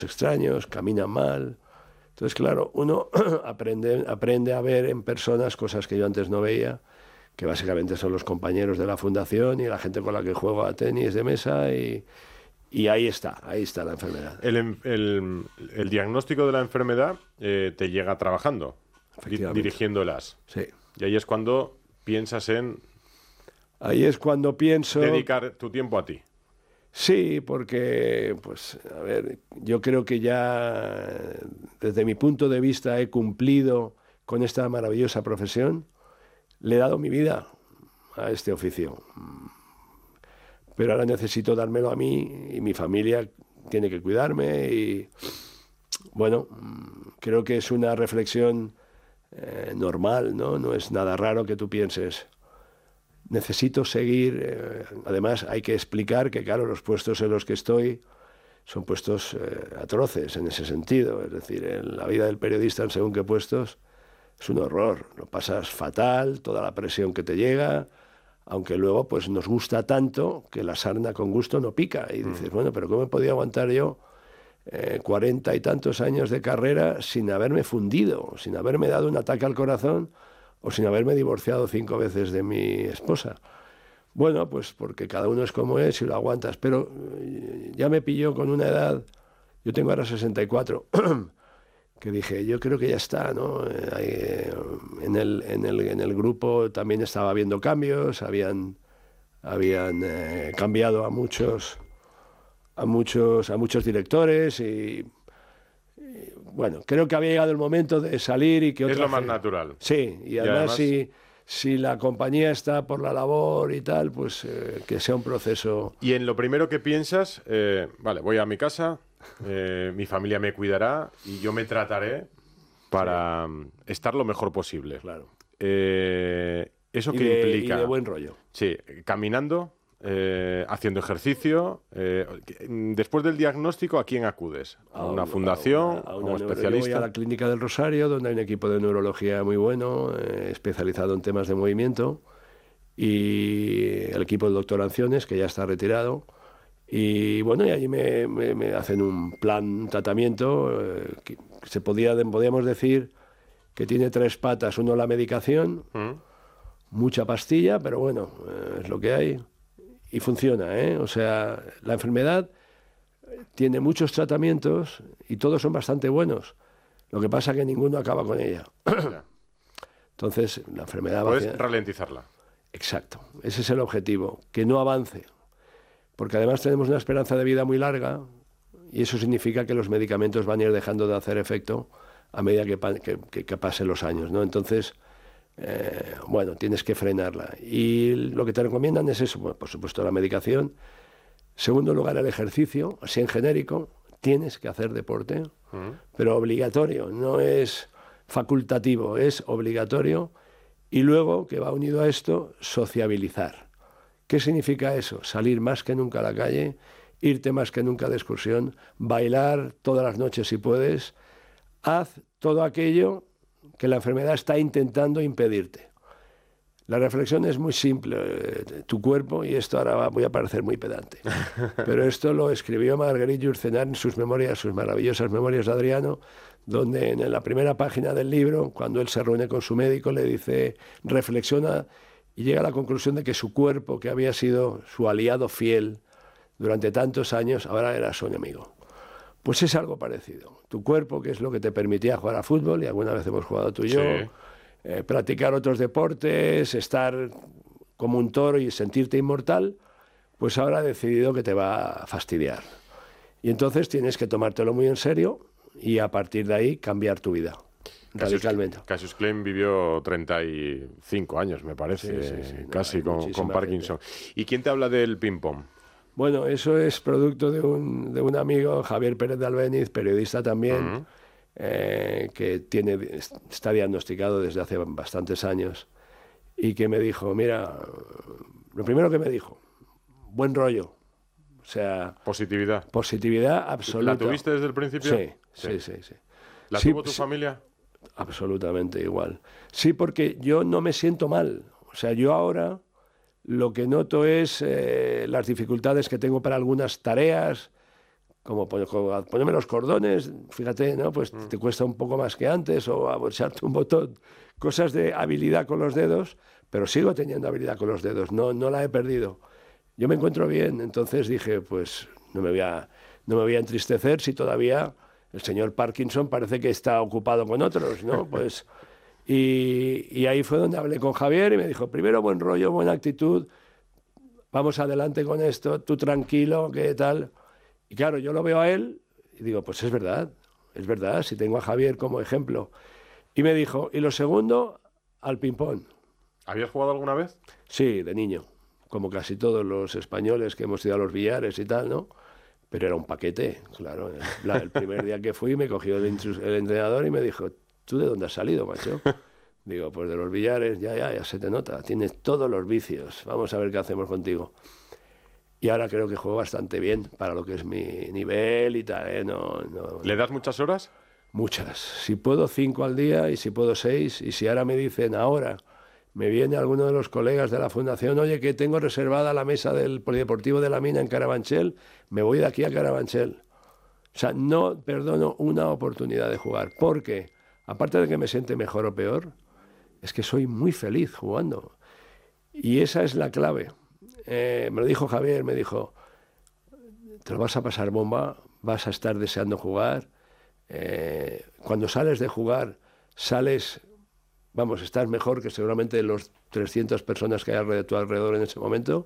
extraños, caminan mal. Entonces, claro, uno aprende a ver en personas cosas que yo antes no veía, que básicamente son los compañeros de la fundación y la gente con la que juego a tenis de mesa y ahí está la enfermedad. El diagnóstico de la enfermedad te llega trabajando, dirigiéndolas. Sí. Y ahí es cuando piensas en... Ahí es cuando pienso... dedicar tu tiempo a ti. Sí, porque, pues, a ver, yo creo que ya desde mi punto de vista he cumplido con esta maravillosa profesión. Le he dado mi vida a este oficio. Pero ahora necesito dármelo a mí y mi familia tiene que cuidarme y, bueno, creo que es una reflexión normal, ¿no? No es nada raro que tú pienses... Necesito seguir, además hay que explicar que, claro, los puestos en los que estoy son puestos atroces en ese sentido. Es decir, en la vida del periodista en según qué puestos es un horror. Lo pasas fatal, toda la presión que te llega, aunque luego pues nos gusta tanto que la sarna con gusto no pica. Y dices, bueno, pero ¿cómo he podido aguantar yo 40 y tantos años de carrera sin haberme fundido, sin haberme dado un ataque al corazón o sin haberme divorciado 5 veces de mi esposa? Bueno, pues porque cada uno es como es y lo aguantas, pero ya me pilló con una edad, yo tengo ahora 64, que dije, yo creo que ya está, ¿no? En el grupo también estaba habiendo cambios, habían cambiado a muchos directores y bueno, creo que había llegado el momento de salir y que otra... Es lo más natural. Sí, y además si la compañía está por la labor y tal, pues que sea un proceso... Y en lo primero que piensas, vale, voy a mi casa, mi familia me cuidará y yo me trataré para estar lo mejor posible. Claro. ¿Eso qué implica? Y de buen rollo. Sí, caminando... haciendo ejercicio. Después del diagnóstico, ¿a quién acudes? ¿A una fundación? ¿A un especialista? Yo voy a la Clínica del Rosario, donde hay un equipo de neurología muy bueno, especializado en temas de movimiento, y el equipo del doctor Anciones, que ya está retirado. Y bueno, y allí me hacen un plan, un tratamiento, que podíamos decir que tiene 3 patas. Uno, la medicación, mucha pastilla, pero bueno, es lo que hay. Y funciona, ¿eh? O sea, la enfermedad tiene muchos tratamientos y todos son bastante buenos. Lo que pasa es que ninguno acaba con ella. Entonces, la enfermedad... Puedes ralentizarla. Exacto. Ese es el objetivo, que no avance. Porque además tenemos una esperanza de vida muy larga y eso significa que los medicamentos van a ir dejando de hacer efecto a medida que pasen los años, ¿no? Entonces... bueno, tienes que frenarla. Y lo que te recomiendan es eso, bueno, por supuesto la medicación. Segundo lugar, el ejercicio, así en genérico. Tienes que hacer deporte, pero obligatorio, no es facultativo, es obligatorio. Y luego, que va unido a esto, sociabilizar. ¿Qué significa eso? Salir más que nunca a la calle, irte más que nunca de excursión, bailar todas las noches si puedes. Haz todo aquello que la enfermedad está intentando impedirte. La reflexión es muy simple. Tu cuerpo, y esto ahora voy a parecer muy pedante, pero esto lo escribió Marguerite Yourcenar en sus memorias, sus maravillosas memorias de Adriano, donde en la primera página del libro, cuando él se reúne con su médico, le dice, reflexiona y llega a la conclusión de que su cuerpo, que había sido su aliado fiel durante tantos años, ahora era su enemigo. Pues es algo parecido. Tu cuerpo, que es lo que te permitía jugar a fútbol, y alguna vez hemos jugado tú y yo, practicar otros deportes, estar como un toro y sentirte inmortal, pues ahora ha decidido que te va a fastidiar. Y entonces tienes que tomártelo muy en serio y a partir de ahí cambiar tu vida radicalmente. Cassius Clay vivió 35 años, me parece, casi con Parkinson. Gente. ¿Y quién te habla del ping-pong? Bueno, eso es producto de un amigo, Javier Pérez de Albéniz, periodista también, que está diagnosticado desde hace bastantes años y que me dijo, mira, lo primero que me dijo, buen rollo, o sea... Positividad. Positividad absoluta. ¿La tuviste desde el principio? Sí. ¿La tuvo tu familia? Absolutamente igual. Sí, porque yo no me siento mal, o sea, yo ahora... Lo que noto es las dificultades que tengo para algunas tareas, como ponerme los cordones, fíjate, ¿no? Pues te cuesta un poco más que antes, o abrocharte un botón, cosas de habilidad con los dedos, pero sigo teniendo habilidad con los dedos, no la he perdido. Yo me encuentro bien, entonces dije, pues no me voy a entristecer si todavía el señor Parkinson parece que está ocupado con otros, ¿no? Pues, y ahí fue donde hablé con Javier y me dijo, primero buen rollo, buena actitud, vamos adelante con esto, tú tranquilo, ¿qué tal? Y claro, yo lo veo a él y digo, pues es verdad, si tengo a Javier como ejemplo. Y me dijo, y lo segundo, al ping-pong. ¿Habías jugado alguna vez? Sí, de niño, como casi todos los españoles que hemos ido a los billares y tal, ¿no? Pero era un paquete, claro. El primer día que fui me cogió el entrenador y me dijo, ¿tú de dónde has salido, macho? Digo, pues de los billares, ya se te nota, tienes todos los vicios, vamos a ver qué hacemos contigo. Y ahora creo que juego bastante bien para lo que es mi nivel y tal, ¿eh? ¿Le das muchas horas? Muchas. Si puedo 5 al día y si puedo 6. Y si ahora me dicen, ahora me viene alguno de los colegas de la fundación, oye, que tengo reservada la mesa del Polideportivo de la Mina en Carabanchel, me voy de aquí a Carabanchel. O sea, no perdono una oportunidad de jugar, porque aparte de que me siente mejor o peor, es que soy muy feliz jugando. Y esa es la clave. Me lo dijo Javier, me dijo, te lo vas a pasar bomba, vas a estar deseando jugar. Cuando sales de jugar, estás mejor que seguramente los 300 personas que hay a tu alrededor en ese momento.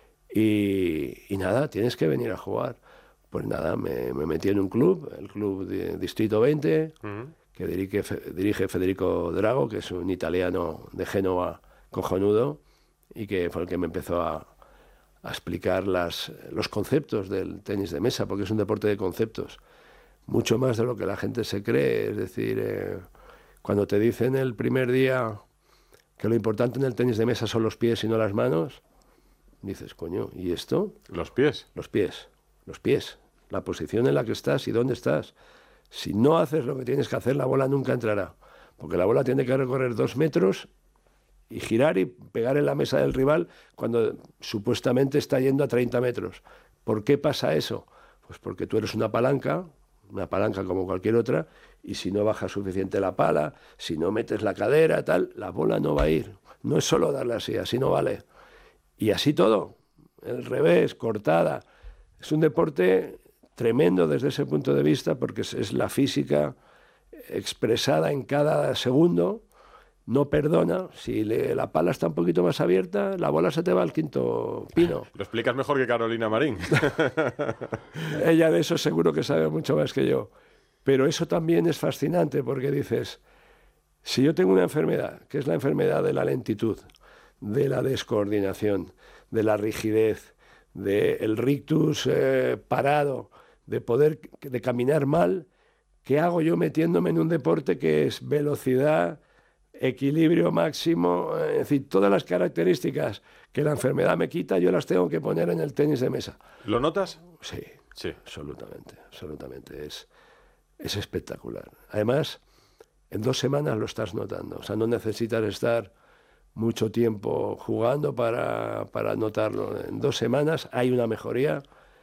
Y nada, tienes que venir a jugar. Pues nada, me metí en un club, el club de Distrito 20, que dirige Federico Drago, que es un italiano de Génova cojonudo, y que fue el que me empezó a explicar los conceptos del tenis de mesa, porque es un deporte de conceptos, mucho más de lo que la gente se cree. Es decir, cuando te dicen el primer día que lo importante en el tenis de mesa son los pies y no las manos, dices, coño, ¿y esto? ¿Los pies? Los pies, la posición en la que estás y dónde estás. Si no haces lo que tienes que hacer, la bola nunca entrará, porque la bola tiene que recorrer 2 metros y girar y pegar en la mesa del rival cuando supuestamente está yendo a 30 metros. ¿Por qué pasa eso? Pues porque tú eres una palanca como cualquier otra, y si no bajas suficiente la pala, si no metes la cadera, tal, la bola no va a ir. No es solo darle así no vale. Y así todo, el revés, cortada. Es un deporte tremendo desde ese punto de vista, porque es la física expresada en cada segundo. No perdona, si la pala está un poquito más abierta, la bola se te va al quinto pino. Lo explicas mejor que Carolina Marín. Ella de eso seguro que sabe mucho más que yo. Pero eso también es fascinante, porque dices, si yo tengo una enfermedad, que es la enfermedad de la lentitud, de la descoordinación, de la rigidez, del rictus parado, de caminar mal, ¿qué hago yo metiéndome en un deporte que es velocidad, equilibrio máximo? Es decir, todas las características que la enfermedad me quita, yo las tengo que poner en el tenis de mesa. ¿Lo notas? Sí, sí. Absolutamente. Es espectacular. Además, en 2 semanas lo estás notando. O sea, no necesitas estar mucho tiempo jugando para notarlo. En 2 semanas hay una mejoría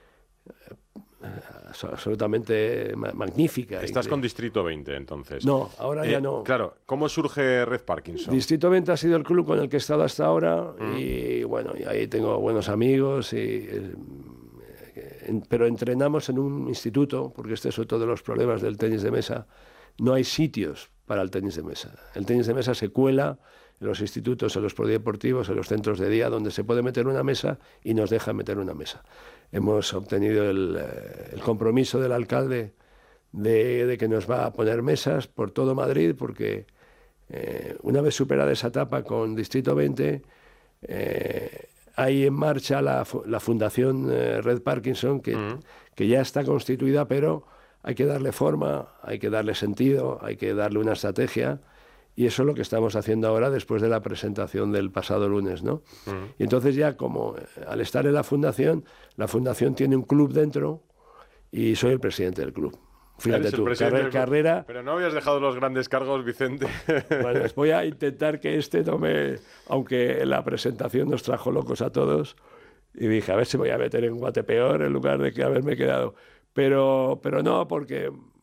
absolutamente magnífica. Estás con Distrito 20, entonces. No, ahora ya no. Claro, ¿cómo surge Red Parkinson? Distrito 20 ha sido el club con el que he estado hasta ahora, y bueno, y ahí tengo buenos amigos, pero entrenamos en un instituto, porque este es otro de los problemas del tenis de mesa. No hay sitios para el tenis de mesa. El tenis de mesa se cuela en los institutos, en los polideportivos, en los centros de día, donde se puede meter una mesa y nos dejan meter una mesa. Hemos obtenido el compromiso del alcalde de que nos va a poner mesas por todo Madrid, porque una vez superada esa etapa con Distrito 20, hay en marcha la Fundación Red Parkinson, que ya está constituida, pero hay que darle forma, hay que darle sentido, hay que darle una estrategia. Y eso es lo que estamos haciendo ahora después de la presentación del pasado lunes, ¿no? Y entonces ya, como al estar en la fundación tiene un club dentro y soy el presidente del club. Fíjate tú, carrera... Pero no habías dejado los grandes cargos, Vicente. Bueno, pues voy a intentar que tome... Aunque en la presentación nos trajo locos a todos, y dije, a ver si voy a meter en Guatepeor en lugar de que haberme quedado... pero no, porque